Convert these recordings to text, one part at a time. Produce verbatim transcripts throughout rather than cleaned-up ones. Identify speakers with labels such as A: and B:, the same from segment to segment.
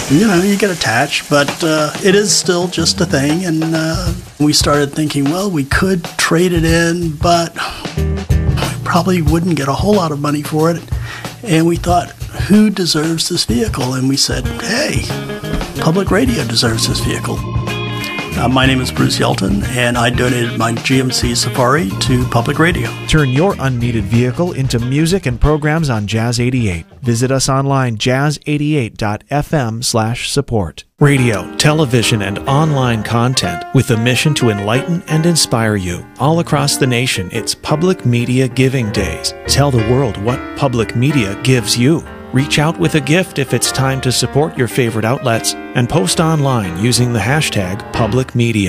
A: you know, you get attached, but uh, it is still just a thing. And uh, we started thinking, well, we could trade it in, but we probably wouldn't get a whole lot of money for it. And we thought, who deserves this vehicle? And we said, hey, public radio deserves this vehicle. Uh, my name is Bruce Yelton, and I donated my G M C Safari to public radio.
B: Turn your unneeded vehicle into music and programs on Jazz eighty-eight. Visit us online, jazz eighty-eight dot f m slash support. Radio, television, and online content with a mission to enlighten and inspire you. All across the nation, it's Public Media Giving Days. Tell the world what public media gives you. Reach out with a gift if it's time to support your favorite outlets, and post online using the hashtag Public Media.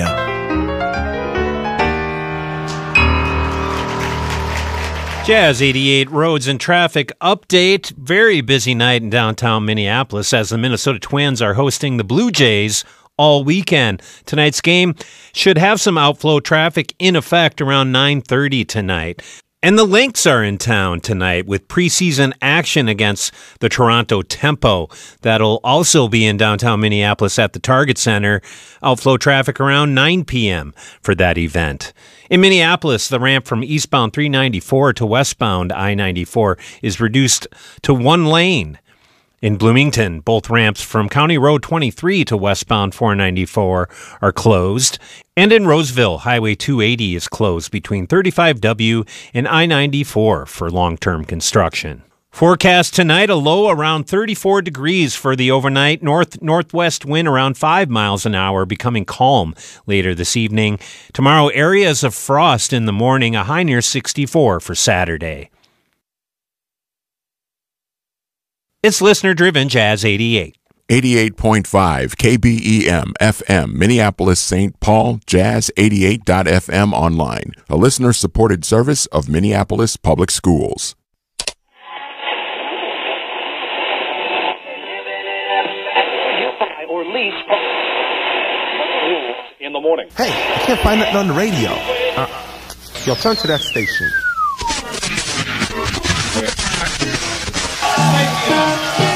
C: Jazz eighty-eight roads and traffic update. Very busy night in downtown Minneapolis as the Minnesota Twins are hosting the Blue Jays all weekend. Tonight's game should have some outflow traffic in effect around nine thirty tonight. And the Lynx are in town tonight with preseason action against the Toronto Tempo. That'll also be in downtown Minneapolis at the Target Center. Outflow traffic around nine p.m. for that event. In Minneapolis, the ramp from eastbound three ninety-four to westbound I ninety-four is reduced to one lane. In Bloomington, both ramps from County Road twenty-three to westbound four ninety-four are closed. And in Roseville, Highway two eighty is closed between thirty-five W and I ninety-four for long-term construction. Forecast tonight, a low around thirty-four degrees for the overnight. North-northwest wind around five miles an hour, becoming calm later this evening. Tomorrow, areas of frost in the morning, a high near sixty-four for Saturday. It's listener-driven Jazz eighty-eight.
D: eighty-eight point five K B E M F M, Minneapolis, Saint Paul, jazz eighty-eight dot f m online, a listener-supported service of Minneapolis Public Schools.
E: Or lease in the morning.
F: Hey, I can't find nothing on the radio. Uh, yo, turn to that station.
E: Thank you.